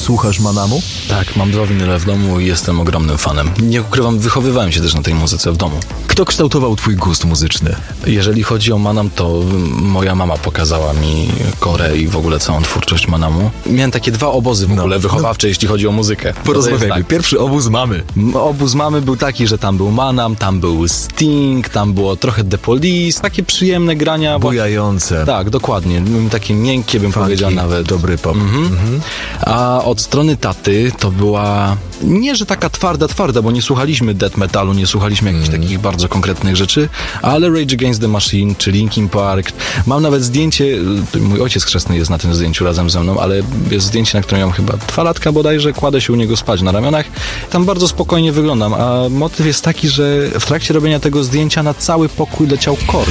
Słuchasz Manamu? Tak, mam 2 winyle w domu i jestem ogromnym fanem. Nie ukrywam, wychowywałem się też na tej muzyce w domu. Kto kształtował twój gust muzyczny? Jeżeli chodzi o Manam, to moja mama pokazała mi Korę i w ogóle całą twórczość Manamu. Miałem takie 2 obozy w ogóle wychowawcze, jeśli chodzi o muzykę. Porozmawiajmy. Tak. Pierwszy obóz mamy. Obóz mamy był taki, że tam był Manam, tam był Sting, tam było trochę The Police, takie przyjemne grania. Bujające. Tak, dokładnie. Takie miękkie, bym powiedział nawet. Dobry pop. A od strony taty to była nie, że taka twarda, bo nie słuchaliśmy death metalu, nie słuchaliśmy jakichś takich bardzo konkretnych rzeczy, ale Rage Against the Machine czy Linkin Park. Mam nawet zdjęcie, mój ojciec chrzestny jest na tym zdjęciu razem ze mną, ale jest zdjęcie, na którym ja mam chyba 2 latka bodajże, kładę się u niego spać na ramionach. Tam bardzo spokojnie wyglądam, a motyw jest taki, że w trakcie robienia tego zdjęcia na cały pokój leciał kor.